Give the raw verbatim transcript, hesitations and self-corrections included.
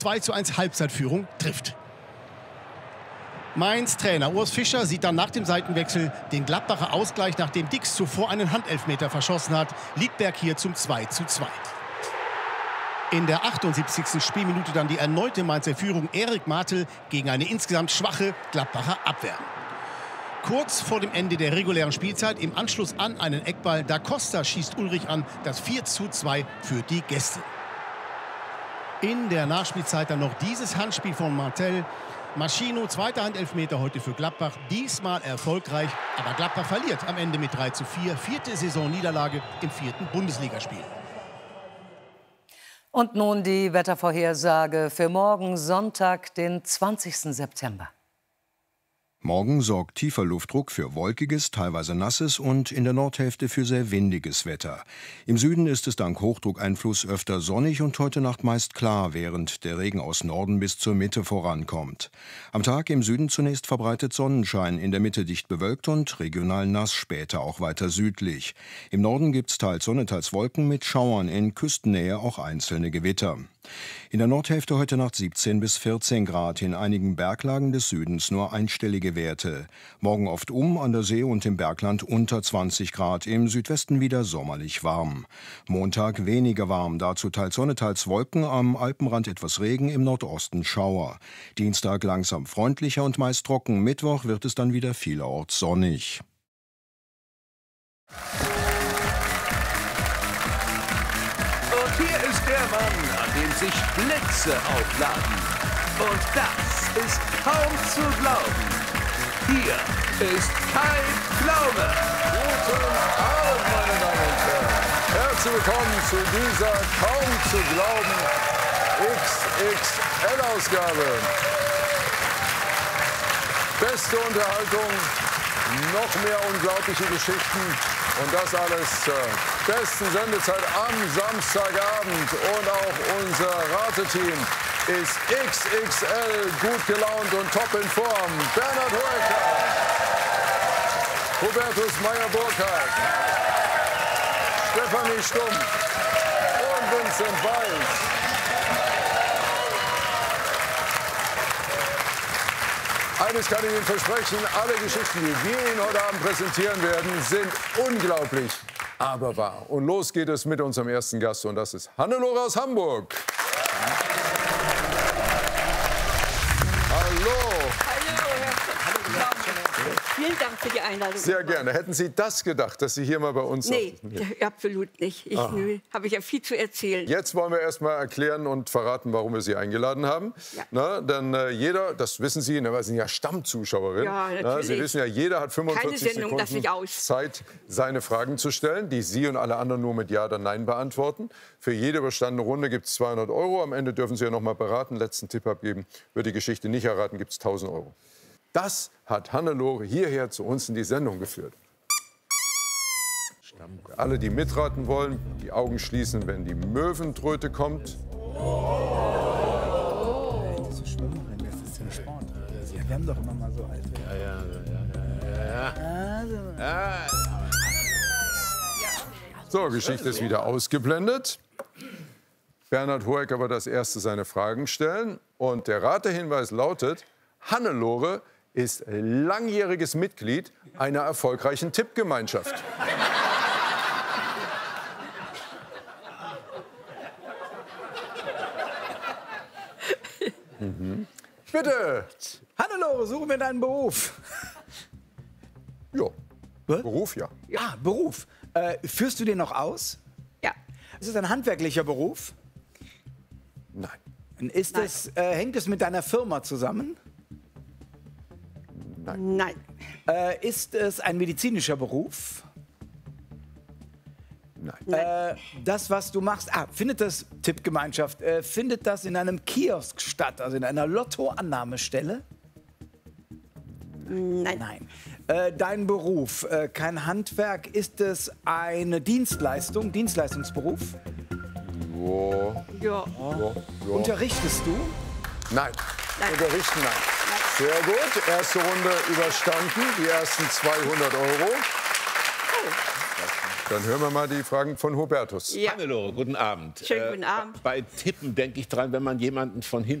zwei zu eins Halbzeitführung trifft. Mainz Trainer Urs Fischer sieht dann nach dem Seitenwechsel den Gladbacher Ausgleich, nachdem Dix zuvor einen Handelfmeter verschossen hat. Liedberg hier zum zwei zu zwei. In der achtundsiebzigsten Spielminute dann die erneute Mainzer Führung. Erik Martel gegen eine insgesamt schwache Gladbacher Abwehr. Kurz vor dem Ende der regulären Spielzeit, im Anschluss an einen Eckball, Da Costa schießt Ulrich an, das vier zu zwei für die Gäste. In der Nachspielzeit dann noch dieses Handspiel von Martel. Maschino, zweiter Handelfmeter heute für Gladbach, diesmal erfolgreich. Aber Gladbach verliert am Ende mit drei zu vier, vierte Saisonniederlage im vierten Bundesligaspiel. Und nun die Wettervorhersage für morgen Sonntag, den zwanzigsten September. Morgen sorgt tiefer Luftdruck für wolkiges, teilweise nasses und in der Nordhälfte für sehr windiges Wetter. Im Süden ist es dank Hochdruckeinfluss öfter sonnig und heute Nacht meist klar, während der Regen aus Norden bis zur Mitte vorankommt. Am Tag im Süden zunächst verbreitet Sonnenschein, in der Mitte dicht bewölkt und regional nass, später auch weiter südlich. Im Norden gibt's teils Sonne, teils Wolken mit Schauern, in Küstennähe auch einzelne Gewitter. In der Nordhälfte heute Nacht siebzehn bis vierzehn Grad, in einigen Berglagen des Südens nur einstellige Werte. Morgen oft um, an der See und im Bergland unter zwanzig Grad, im Südwesten wieder sommerlich warm. Montag weniger warm, dazu teils Sonne, teils Wolken, am Alpenrand etwas Regen, im Nordosten Schauer. Dienstag langsam freundlicher und meist trocken, Mittwoch wird es dann wieder vielerorts sonnig. Und hier ist der Mann, an dem sich Blitze aufladen. Und das ist kaum zu glauben. Hier ist Kai Pflaume. Guten Abend, meine Damen und Herren. Herzlich willkommen zu dieser kaum zu glauben X X L-Ausgabe. Beste Unterhaltung, noch mehr unglaubliche Geschichten. Und das alles zur besten Sendezeit am Samstagabend. Und auch unser Rateteam ist X X L gut gelaunt und top in Form. Bernhard Hoeker, Hubertus Meyer-Burkhardt, Stefanie Stumpf und Vincent Weiß. Eines kann ich Ihnen versprechen, alle Geschichten, die wir Ihnen heute Abend präsentieren werden, sind unglaublich, aber wahr. Und los geht es mit unserem ersten Gast, und das ist Hannelore aus Hamburg. Hallo. Vielen Dank für die Einladung. Sehr gerne. Hätten Sie das gedacht, dass Sie hier mal bei uns Nee, sind? absolut nicht. Ich habe ich ja viel zu erzählen. Jetzt wollen wir erst mal erklären und verraten, warum wir Sie eingeladen haben. Ja. Na, denn äh, jeder, das wissen Sie, ne, weil Sie sind ja Stammzuschauerin. Ja, Na, natürlich. Sie wissen ja, jeder hat fünfundvierzig Sendung lasse ich Sekunden aus. Zeit, seine Fragen zu stellen, die Sie und alle anderen nur mit Ja oder Nein beantworten. Für jede überstandene Runde gibt es zweihundert Euro. Am Ende dürfen Sie ja noch mal beraten, letzten Tipp abgeben. Wer die Geschichte nicht erraten, gibt es tausend Euro. Das hat Hannelore hierher zu uns in die Sendung geführt. Alle, die mitraten wollen, die Augen schließen, wenn die Möwentröte kommt. Diese Schwimmerin, das ist ja Sport. Ja, wir haben doch immer mal so alte. Ja, ja, ja, ja, ja. Also. So, Geschichte ist wieder ausgeblendet. Bernhard Hoeker wird als Erste seine Fragen stellen. Und der Ratehinweis lautet, Hannelore ist langjähriges Mitglied einer erfolgreichen Tippgemeinschaft. mhm. Bitte. Hannelore, suche mir deinen Beruf. Ja, Was? Beruf, ja. Ja, Beruf. Äh, führst du den noch aus? Ja. Ist es ein handwerklicher Beruf? Nein. Ist Nein. Es, äh, hängt es mit deiner Firma zusammen? Nein. Nein. Äh, ist es ein medizinischer Beruf? Nein. Äh, das, was du machst, ah, findet das, Tippgemeinschaft, äh, findet das in einem Kiosk statt, also in einer Lottoannahmestelle? Nein. Nein. Äh, dein Beruf, äh, kein Handwerk, ist es eine Dienstleistung, Dienstleistungsberuf? Ja. Ja. Ja. Ja. Unterrichtest du? Nein. Nein. Unterrichten, nein. Sehr gut. Erste Runde überstanden. Die ersten zweihundert Euro. Dann hören wir mal die Fragen von Hubertus. Ja. Hannelore, guten Abend. Schönen guten Abend. Äh, bei Tippen denke ich dran, wenn man jemanden von hinten